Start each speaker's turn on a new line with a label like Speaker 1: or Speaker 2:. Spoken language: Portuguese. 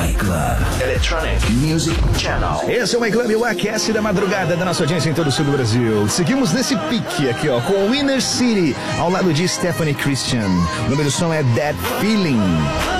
Speaker 1: iClub Electronic Music Channel. Esse é o iClub, o aquece da madrugada da nossa audiência em todo o sul do Brasil. Seguimos nesse pique aqui, ó, com Inner City, ao lado de Stephanie Christian. O nome do som é That Feeling.